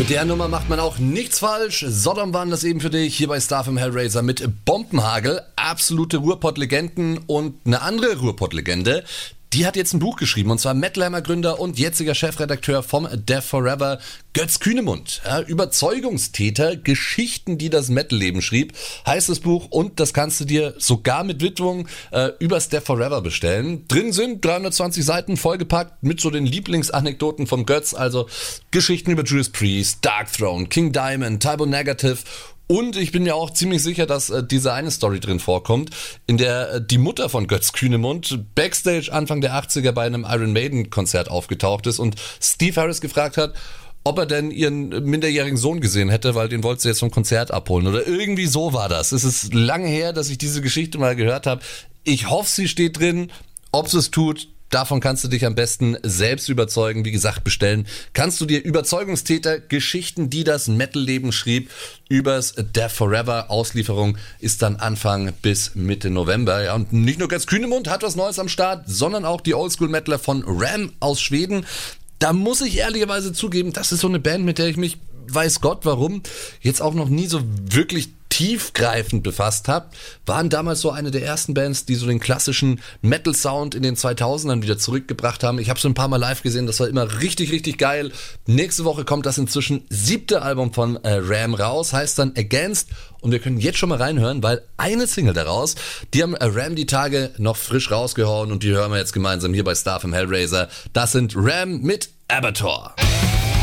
Mit der Nummer macht man auch nichts falsch. Sodom waren das eben für dich, hier bei Starfm Hellraiser mit Bombenhagel. Absolute Ruhrpott-Legenden und eine andere Ruhrpott-Legende. Die hat jetzt ein Buch geschrieben, und zwar Metal Hammer Gründer und jetziger Chefredakteur vom Death Forever, Götz Kühnemund. Ja, Überzeugungstäter, Geschichten, die das Metal-Leben schrieb, heißt das Buch, und das kannst du dir sogar mit Widmung übers Death Forever bestellen. Drin sind 320 Seiten vollgepackt mit so den Lieblingsanekdoten vom Götz, also Geschichten über Judas Priest, Darkthrone, King Diamond, Typo Negative. Und ich bin mir auch ziemlich sicher, dass diese eine Story drin vorkommt, in der die Mutter von Götz Kühnemund backstage Anfang der 80er bei einem Iron Maiden Konzert aufgetaucht ist und Steve Harris gefragt hat, ob er denn ihren minderjährigen Sohn gesehen hätte, weil den wollte sie jetzt vom Konzert abholen. Oder irgendwie so war das. Es ist lange her, dass ich diese Geschichte mal gehört habe. Ich hoffe, sie steht drin. Ob sie es tut, davon kannst du dich am besten selbst überzeugen. Wie gesagt, bestellen kannst du dir Überzeugungstäter, Geschichten, die das Metal-Leben schrieb, übers Death Forever. Auslieferung ist dann Anfang bis Mitte November. Ja, und nicht nur Götz Kühnemund hat was Neues am Start, sondern auch die Oldschool-Metaler von Ram aus Schweden. Da muss ich ehrlicherweise zugeben, das ist so eine Band, mit der ich mich, weiß Gott warum, jetzt auch noch nie so wirklich tiefgreifend befasst habe. Waren damals so eine der ersten Bands, die so den klassischen Metal-Sound in den 2000ern wieder zurückgebracht haben. Ich habe so ein paar Mal live gesehen, das war immer richtig, richtig geil. Nächste Woche kommt das inzwischen 7. Album von Ram raus, heißt dann Against, und wir können jetzt schon mal reinhören, weil eine Single daraus, die haben Ram die Tage noch frisch rausgehauen und die hören wir jetzt gemeinsam hier bei Starfm Hellraiser. Das sind Ram mit Abattoir.